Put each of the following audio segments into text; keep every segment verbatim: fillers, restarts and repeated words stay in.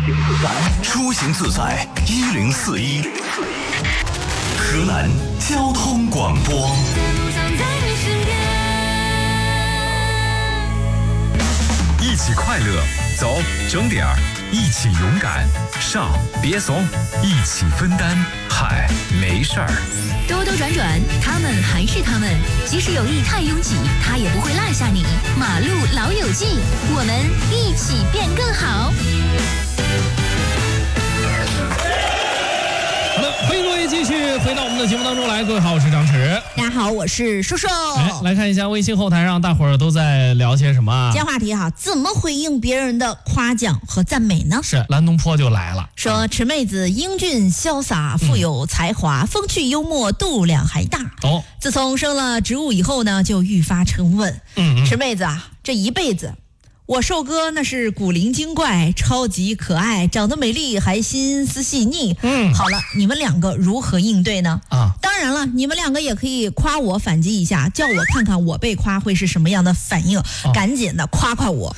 出行自在一零四一，河南交通广播。 一起快乐，走整点儿；一起勇敢，上别怂；一起分担，嗨，没事儿。 兜兜转转，他们还是他们，即使有意太拥挤，他也不会落下你。马路老友记，我们一起变更好。 好的，欢迎各位继续回到我们的节目当中来。各位好，我是张弛。 大家好，我是叔叔。 哎，来看一下微信后台上大伙儿都在聊些什么。 今天话题哈，怎么回应别人的夸奖和赞美呢？ 是蓝东坡就来了， 说池妹子英俊潇洒，富有才华，嗯、风趣幽默，度量还大。 哦， 自从生了植物以后呢，就愈发沉稳。 嗯嗯， 池妹子啊，这一辈子。我寿哥那是古灵精怪，超级可爱，长得美丽，还心思细腻。嗯，好了，你们两个如何应对呢？啊，当然了，你们两个也可以夸我反击一下，叫我看看我被夸会是什么样的反应。哦、赶紧的夸夸我。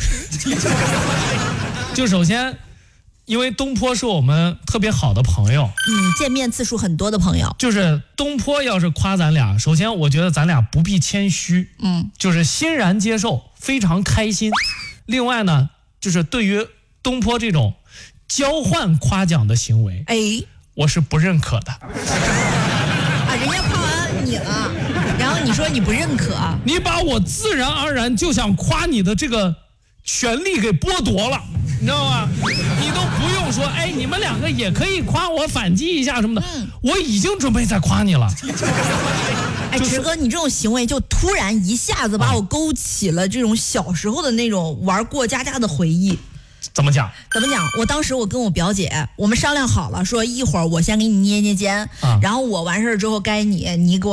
就首先，因为东坡是我们特别好的朋友， 嗯，见面次数很多的朋友， 就是东坡要是夸咱俩，首先我觉得咱俩不必谦虚，嗯，就是欣然接受，非常开心。另外呢，就是对于东坡这种交换夸奖的行为，哎，我是不认可的。 啊，人家夸完你了，然后你说你不认可， 你把我自然而然就想夸你的这个权利给剥夺了，你知道吗？你都不用说，哎，你们两个也可以夸我反击一下什么的，嗯、我已经准备在夸你了。 哎，池哥，你这种行为就突然一下子把我勾起了这种小时候的那种玩过家家的回忆。 怎么讲？ 怎么讲？我当时我跟我表姐，我们商量好了，说一会儿我先给你捏捏肩，啊、然后我完事儿之后该你，你给我。